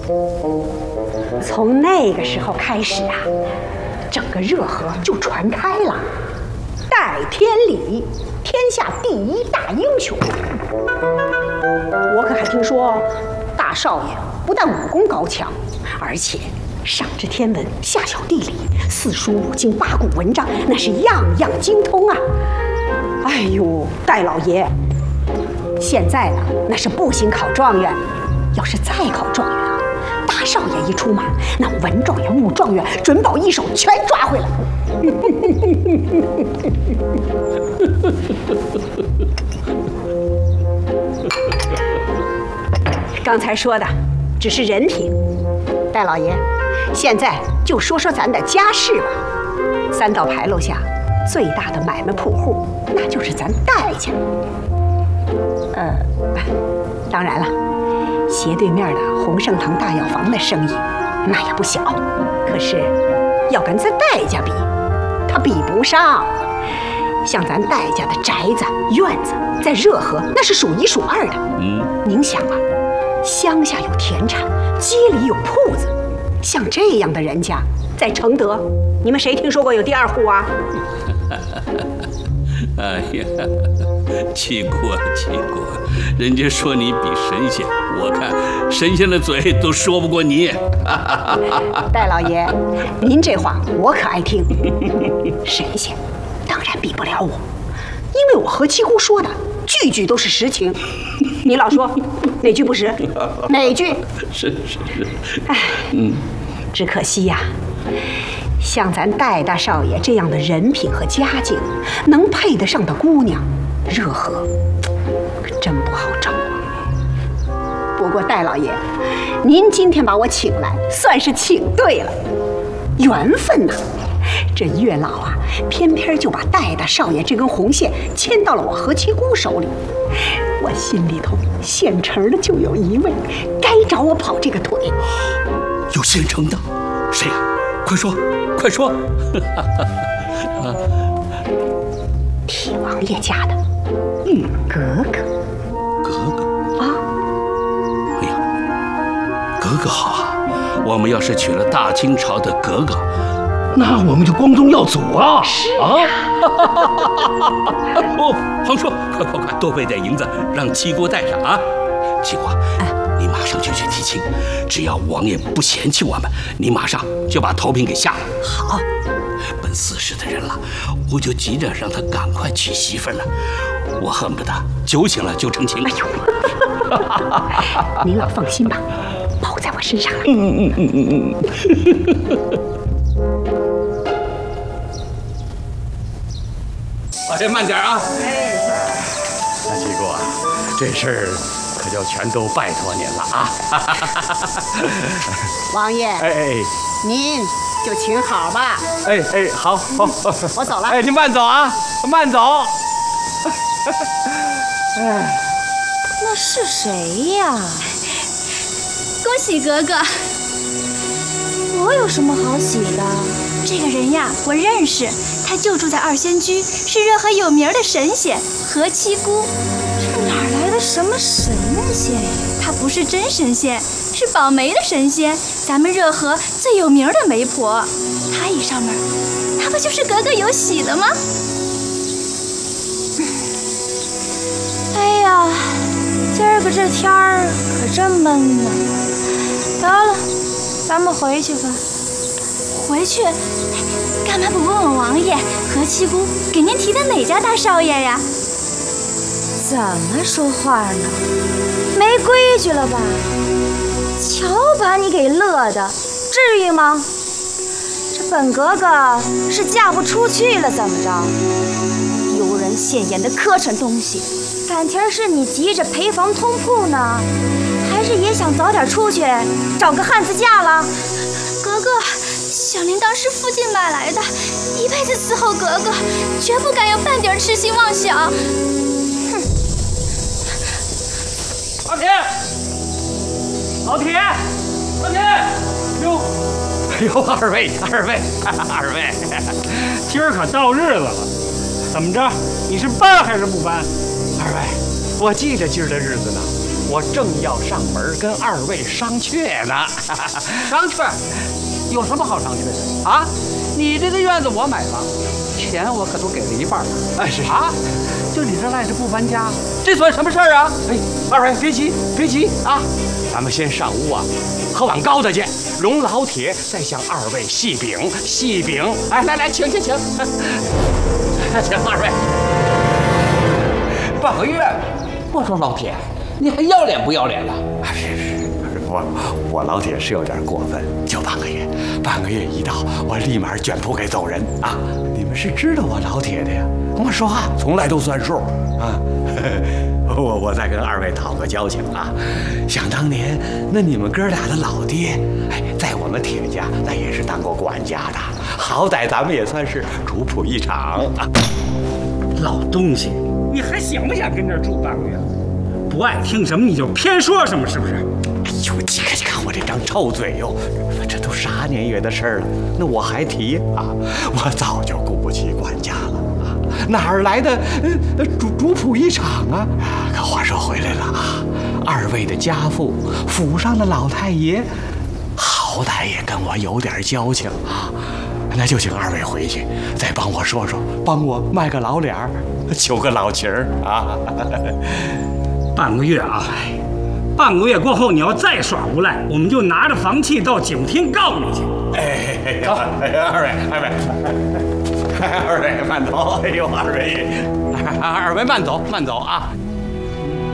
从那个时候开始啊，整个热河就传开了，戴天理，天下第一大英雄。我可还听说，大少爷不但武功高强，而且上知天文，下晓地理，四书五经八股文章，那是样样精通啊！哎呦，戴老爷，现在呢，那是不行考状元，要是再考状元啊，大少爷一出马，那文状元、武状元准保一手全抓回来。刚才说的只是人品，戴老爷，现在就说说咱的家事吧。三道牌楼下最大的买卖铺户，那就是咱戴家。当然了，斜对面的洪盛堂大药房的生意那也不小，可是要跟咱戴家比，他比不上。像咱戴家的宅子、院子，在热河那是数一数二的。您想啊，乡下有田产，街里有铺子，像这样的人家，在承德，你们谁听说过有第二户啊？ 哎呀，气过了，气过了！人家说你比神仙，我看神仙的嘴都说不过你。 戴老爷，您这话我可爱听。神仙当然比不了我，因为我和七姑说的句句都是实情。你老说哪句不实？哪句？ 是。 哎，只可惜呀，像咱戴大少爷这样的人品和家境，能配得上的姑娘，热河可真不好找啊。不过戴老爷，您今天把我请来，算是请对了，缘分呐。这月老啊，偏偏就把戴大少爷这根红线牵到了我何七姑手里，我心里头现成的就有一位，该找我跑这个腿。 有现成的？谁呀？快说，快说！ 铁王爷家的玉格格。 格格啊？ 哎呀，格格好啊！我们要是娶了大清朝的格格，那我们就光宗耀祖啊！ 是啊！哦，皇叔，快，多备点银子，让七姑带上啊！七姑，你马上就去提亲，只要王爷不嫌弃我们，你马上就把头聘给下了。 好， 奔40的人了，我就急着让他赶快娶媳妇呢。我恨不得酒醒了就成亲。 哎呦，您老放心吧，包在我身上了。 哎，慢点啊！ 那七姑啊，这事儿可就全都拜托您了啊！ 王爷，您就请好吧。 好， 我走了。 您慢走啊，慢走。 那是谁呀？恭喜格格！我有什么好喜的？这个人呀，我认识，他就住在二仙居，是热河有名的神仙何七姑。这哪来的什么神仙呀？她不是真神仙，是保媒的神仙，咱们热河最有名的媒婆。她一上门，那不就是格格有喜了吗？哎呀，今儿个这天儿可真闷呐。得了，咱们回去吧。回去？干嘛不问问王爷何七姑给您提的哪家大少爷呀？怎么说话呢？没规矩了吧？瞧把你给乐的，至于吗？这本格格是嫁不出去了，怎么着？丢人现眼的磕碜东西！感情是你急着赔房通铺呢，还是也想早点出去找个汉子嫁了？格格，小铃铛是父亲买来的，一辈子伺候格格，绝不敢有半点痴心妄想。哼！ 老铁，哟，哎呦，二位， 今儿可到日子了，怎么着？你是搬还是不搬？ 二位，我记着今儿的日子呢， 我正要上门跟二位商榷呢。 商榷？有什么好商榷的啊？你这个院子我买了，钱我可都给了一半了。 哎，是啊，就你这赖着不搬家，这算什么事儿啊？ 哎，二位别急，别急啊，咱们先上屋啊，喝碗高的去。容老铁再向二位细禀细禀。哎，来，请。请二位。 半个月，我说老铁，你还要脸不要脸了？ 我老铁是有点过分，就半个月，半个月一到，我立马卷铺盖走人啊！你们是知道我老铁的呀，我说话从来都算数啊。我再跟二位讨个交情啊，想当年那你们哥俩的老爹，哎，在我们铁家那也是当过管家的，好歹咱们也算是主仆一场啊。 老东西，你还想不想跟这儿住半个月？不爱听什么你就偏说什么，是不是？ 哎呦，你看我这张臭嘴哟，这都啥年月的事儿了，那我还提啊？我早就顾不起管家了啊，哪儿来的主仆一场啊？可话说回来了啊，二位的家父，府上的老太爷，好歹也跟我有点交情啊。那就请二位回去，再帮我说说，帮我卖个老脸儿，求个老情儿啊！ 半个月啊，半个月过后你要再耍无赖，我们就拿着房契到警厅告你去。 哎，走，二位慢走。哎呦，二位慢走啊！